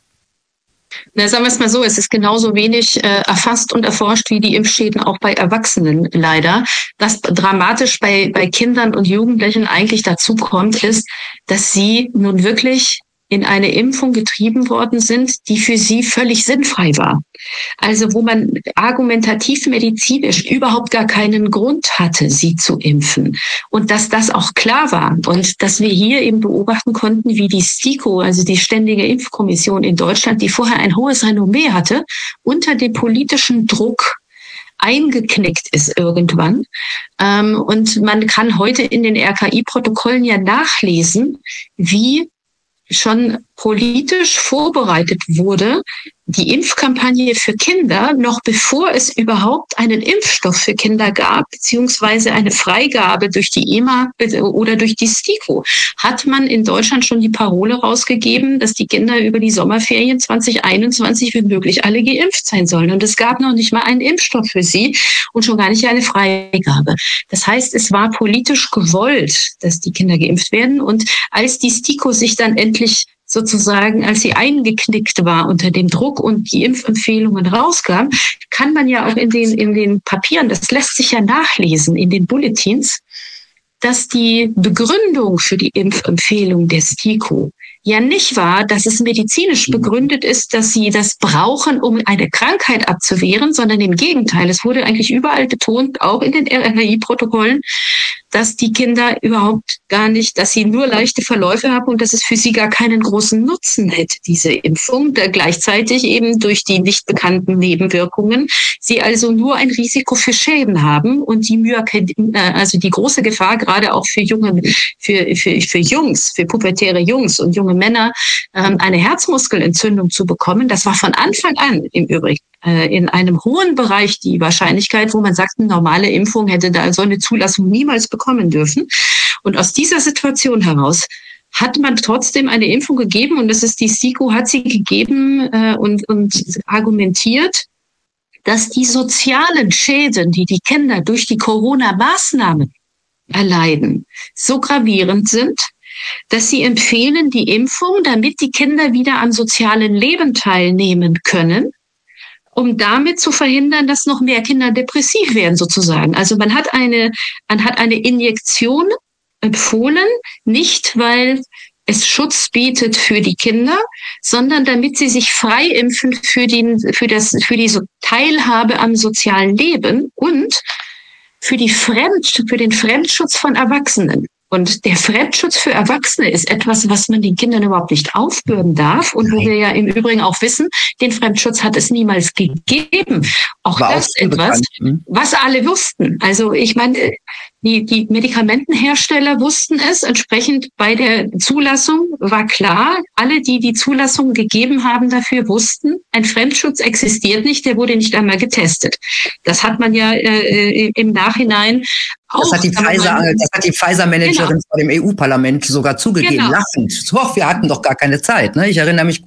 Na, sagen wir es mal so, es ist genauso wenig äh, erfasst und erforscht wie die Impfschäden auch bei Erwachsenen leider. Was dramatisch bei, bei Kindern und Jugendlichen eigentlich dazu kommt, ist, dass sie nun wirklich in eine Impfung getrieben worden sind, die für sie völlig sinnfrei war. Also wo man argumentativ medizinisch überhaupt gar keinen Grund hatte, sie zu impfen. Und dass das auch klar war und dass wir hier eben beobachten konnten, wie die STIKO, also die Ständige Impfkommission in Deutschland, die vorher ein hohes Renommee hatte, unter dem politischen Druck eingeknickt ist irgendwann. Und man kann heute in den R K I-Protokollen ja nachlesen, wie schon politisch vorbereitet wurde, die Impfkampagne für Kinder, noch bevor es überhaupt einen Impfstoff für Kinder gab, beziehungsweise eine Freigabe durch die E M A oder durch die STIKO, hat man in Deutschland schon die Parole rausgegeben, dass die Kinder über die Sommerferien zwanzig einundzwanzig wenn möglich alle geimpft sein sollen. Und es gab noch nicht mal einen Impfstoff für sie und schon gar nicht eine Freigabe. Das heißt, es war politisch gewollt, dass die Kinder geimpft werden. Und als die STIKO sich dann endlich sozusagen, als sie eingeknickt war unter dem Druck und die Impfempfehlungen rauskamen, kann man ja auch in den, in den Papieren, das lässt sich ja nachlesen, in den Bulletins, dass die Begründung für die Impfempfehlung der STIKO ja nicht war, dass es medizinisch begründet ist, dass sie das brauchen, um eine Krankheit abzuwehren, sondern im Gegenteil. Es wurde eigentlich überall betont, auch in den R N A I-Protokollen, dass die Kinder überhaupt gar nicht, dass sie nur leichte Verläufe haben und dass es für sie gar keinen großen Nutzen hätte, diese Impfung, da gleichzeitig eben durch die nicht bekannten Nebenwirkungen sie also nur ein Risiko für Schäden haben und die Myokard, also die große Gefahr gerade auch für junge, für, für, für Jungs, für pubertäre Jungs und junge Männer, eine Herzmuskelentzündung zu bekommen. Das war von Anfang an im Übrigen in einem hohen Bereich die Wahrscheinlichkeit, wo man sagt, eine normale Impfung hätte da so eine Zulassung niemals bekommen dürfen. Und aus dieser Situation heraus hat man trotzdem eine Impfung gegeben und das ist die STIKO, hat sie gegeben äh, und, und argumentiert, dass die sozialen Schäden, die die Kinder durch die Corona-Maßnahmen erleiden, so gravierend sind, dass sie empfehlen die Impfung, damit die Kinder wieder am sozialen Leben teilnehmen können, um damit zu verhindern, dass noch mehr Kinder depressiv werden sozusagen. Also man hat eine, man hat eine Injektion empfohlen, nicht weil es Schutz bietet für die Kinder, sondern damit sie sich frei impfen für den, für das, für die Teilhabe am sozialen Leben und für die Fremd, für den Fremdschutz von Erwachsenen. Und der Fremdschutz für Erwachsene ist etwas, was man den Kindern überhaupt nicht aufbürden darf. Und wo wir ja im Übrigen auch wissen, den Fremdschutz hat es niemals gegeben. Auch War das auch etwas, bekannt. was alle wussten. Also ich meine, die, die Medikamentenhersteller wussten es. Entsprechend bei der Zulassung war klar, alle, die die Zulassung gegeben haben dafür, wussten, ein Fremdschutz existiert nicht, der wurde nicht einmal getestet. Das hat man ja äh, im Nachhinein auch. Das hat die Pfizer, das hat die Pfizer-Managerin Genau. vor dem E U-Parlament sogar zugegeben, Genau. lachend. Doch, wir hatten doch gar keine Zeit. Ne? Ich erinnere mich